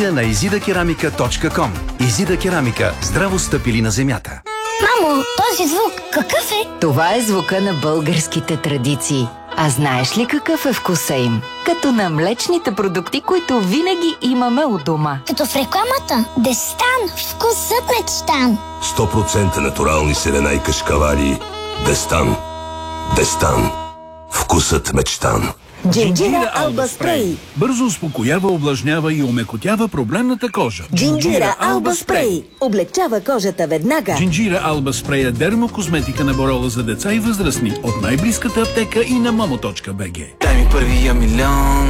продукция на izidakерамика.com. Изида керамика. Здраво стъпили на земята. Мамо, този звук какъв е? Това е звука на българските традиции. А знаеш ли какъв е вкуса им? Като на млечните продукти, които винаги имаме у дома. Като в рекламата. Дестан. Вкусът мечтан. 100% натурални сирена и кашкавари. Дестан. Дестан. Вкусът мечтан. Джинджира Алба Спрей. Бързо успокоява, увлажнява и омекотява проблемната кожа. Джинджира Алба Спрей. Облегчава кожата веднага. Джинджира Алба Спрей е дермокозметика на Борола за деца и възрастни от най-близката аптека и на momo.bg. Дай ми първия милион.